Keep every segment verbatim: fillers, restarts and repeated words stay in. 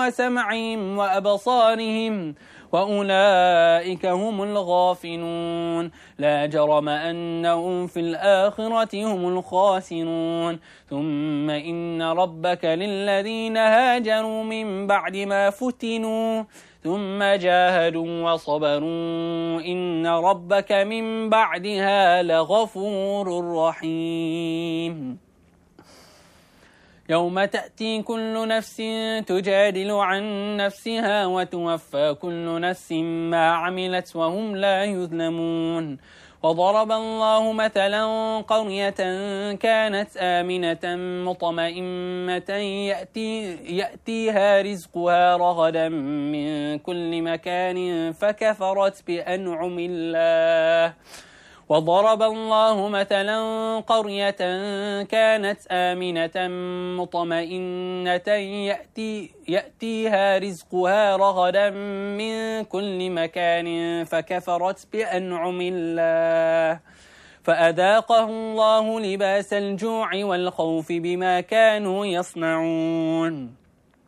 وسمعهم وأبصارهم وأولئك هم الغافلون لا جرم أنهم في الآخرة هم الخاسرون ثم إن ربك للذين هاجروا من بعد ما فتنوا ثم جاهدوا وصبروا إن ربك من بعدها لغفور رحيم يوم تأتي كل نفس تجادل عن نفسها وتوفى كل نفس ما عملت وهم لا يظلمون وضرب الله مثلا قرية كانت آمنة مطمئنة يأتي يأتيها رزقها رغدا من كل مكان فكفرت بأنعم الله وضرب الله مثلا قرية كانت آمنة مطمئنة يأتي يأتيها رزقها رغدا من كل مكان فكفرت بأنعم الله فأذاقه الله لباس الجوع والخوف بما كانوا يصنعون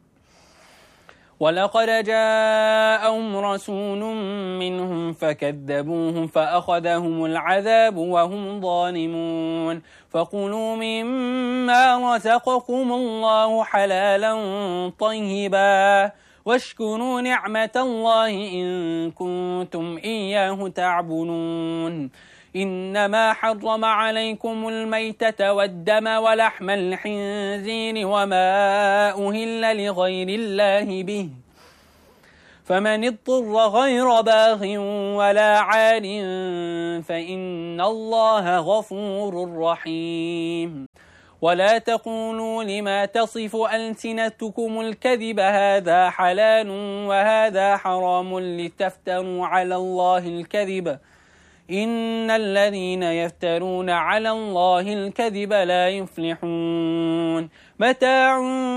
ولقد جاءهم رسول منهم فكذبوهم فأخذهم العذاب وهم ظالمون فكلوا مما رزقكم الله حلالا طيبا واشكروا نعمة الله إن كنتم إياه تعبدون إنما حرم عليكم الميتة والدم ولحم الخنزير وما أهل لغير الله به فمن اضطر غير باغ ولا عاد فإن الله غفور رحيم ولا تقولوا لما تصف ألسنتكم الكذب هذا حلال وهذا حرام لتفتروا على الله الكذب إن الذين يفترون على الله الكذب لا يفلحون متاع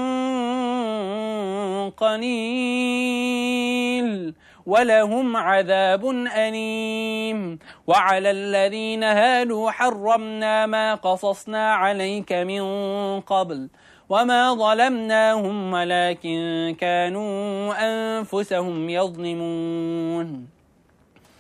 قليل ولهم عذاب أليم وعلى الذين هادوا حرمنا ما قصصنا عليك من قبل وما ظلمناهم ولكن كانوا أنفسهم يظلمون